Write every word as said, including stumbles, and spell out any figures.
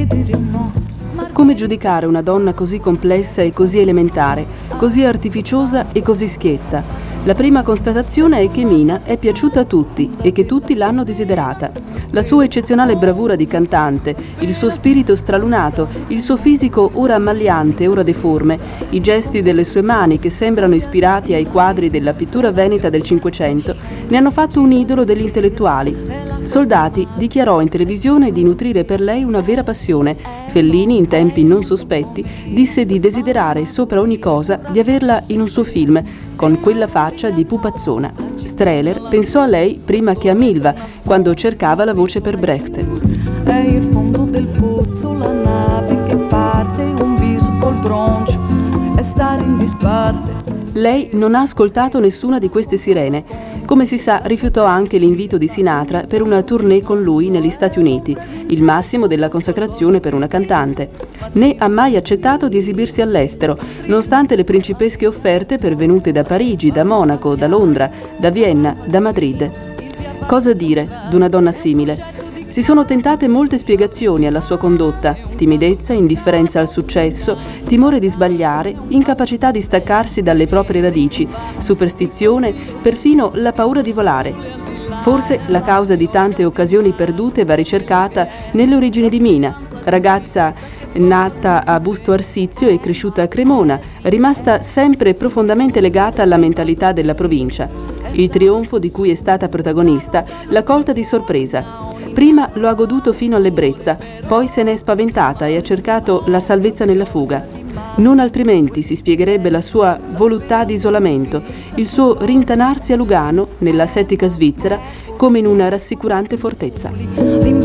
Come giudicare una donna così complessa e così elementare, così artificiosa e così schietta? La prima constatazione è che Mina è piaciuta a tutti e che tutti l'hanno desiderata. La sua eccezionale bravura di cantante, il suo spirito stralunato, il suo fisico ora ammagliante, ora deforme, i gesti delle sue mani che sembrano ispirati ai quadri della pittura veneta del Cinquecento, ne hanno fatto un idolo degli intellettuali. Soldati dichiarò in televisione di nutrire per lei una vera passione. Fellini, in tempi non sospetti, disse di desiderare sopra ogni cosa di averla in un suo film, con quella faccia di pupazzona. Strehler pensò a lei prima che a Milva, quando cercava la voce per Brecht. È il fondo del pozzo, la nave che parte, un viso col broncio, è stare in disparte. Lei non ha ascoltato nessuna di queste sirene. Come si sa, rifiutò anche l'invito di Sinatra per una tournée con lui negli Stati Uniti, il massimo della consacrazione per una cantante. Né ha mai accettato di esibirsi all'estero, nonostante le principesche offerte pervenute da Parigi, da Monaco, da Londra, da Vienna, da Madrid. Cosa dire d'una donna simile? Si sono tentate molte spiegazioni alla sua condotta: timidezza, indifferenza al successo, timore di sbagliare, incapacità di staccarsi dalle proprie radici, superstizione, perfino la paura di volare. Forse la causa di tante occasioni perdute va ricercata nelle origini di Mina, ragazza nata a Busto Arsizio e cresciuta a Cremona, rimasta sempre profondamente legata alla mentalità della provincia. Il trionfo di cui è stata protagonista l'ha colta di sorpresa. Prima lo ha goduto fino all'ebbrezza, poi se n'è spaventata e ha cercato la salvezza nella fuga. Non altrimenti si spiegherebbe la sua voluttà di isolamento, il suo rintanarsi a Lugano, nella settica Svizzera, come in una rassicurante fortezza.